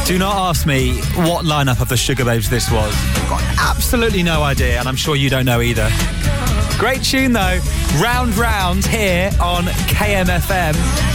Do not ask me what lineup of the Sugar Babes this was. I've got absolutely no idea, and I'm sure you don't know either. Great tune though. Round Round here on KMFM.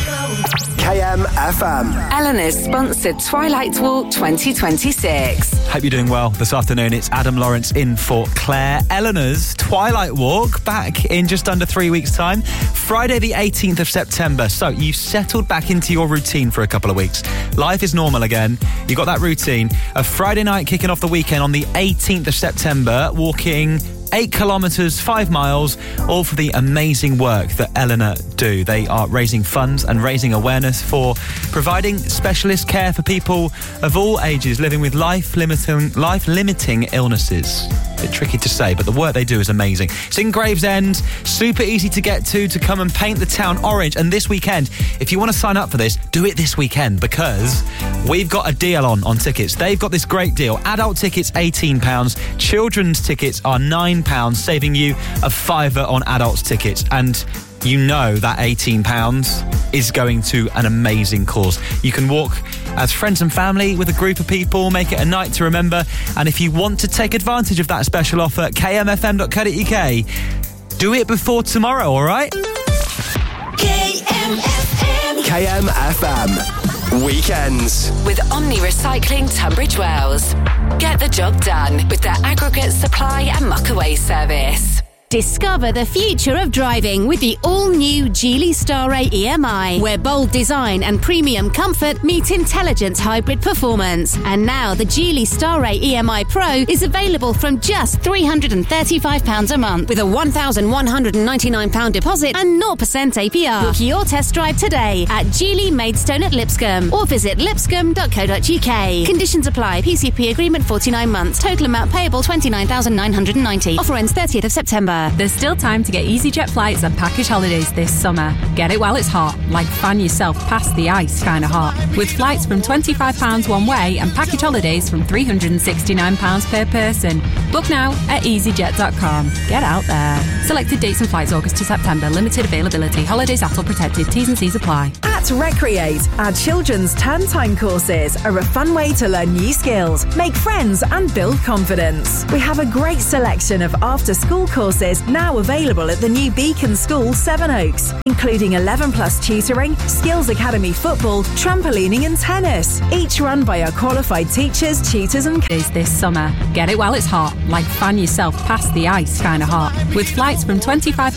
KMFM. Eleanor's sponsored Twilight Walk 2026. Hope you're doing well. This afternoon it's Adam Lawrence in for Claire. Eleanor's Twilight Walk back in just under 3 weeks' time. Friday the 18th of September. So you've settled back into your routine for a couple of weeks. Life is normal again. You've got that routine. A Friday night kicking off the weekend on the 18th of September, walking 8 kilometres, 5 miles, all for the amazing work that Eleanor do. They are raising funds and raising awareness for providing specialist care for people of all ages living with life-limiting illnesses. A bit tricky to say, but the work they do is amazing. It's in Gravesend, super easy to get to come and paint the town orange. And this weekend, if you want to sign up for this, do it this weekend because we've got a deal on tickets. They've got this great deal. Adult tickets, £18. Children's tickets are £9, saving you a £5 on adults tickets. And you know that £18 is going to an amazing cause. You can walk as friends and family with a group of people, make it a night to remember. And if you want to take advantage of that special offer, kmfm.co.uk, do it before tomorrow, all right? KMFM. Weekends. With Omni Recycling Tunbridge Wells. Get the job done with their aggregate supply and muck-away service. Discover the future of driving with the all-new Geely Starray EMI, where bold design and premium comfort meet intelligent hybrid performance. And now the Geely Starray EMI Pro is available from just £335 a month with a £1,199 deposit and 0% APR. Book your test drive today at Geely Maidstone at Lipscomb or visit lipscomb.co.uk. Conditions apply. PCP agreement 49 months. Total amount payable £29,990. Offer ends 30th of September. There's still time to get EasyJet flights and package holidays this summer. Get it while it's hot, like fan yourself past the ice kind of hot. With flights from £25 one way and package holidays from £369 per person. Book now at easyjet.com. Get out there. Selected dates and flights August to September. Limited availability. Holidays ATOL protected. T's and C's apply. At Recreate, our children's term time courses are a fun way to learn new skills, make friends and build confidence. We have a great selection of after-school courses now available at the new Beacon School, Sevenoaks, including 11+ tutoring, Skills Academy football, trampolining and tennis, each run by our qualified teachers, tutors and this summer. Get it while it's hot, like fan yourself past the ice kind of hot. With flights from £25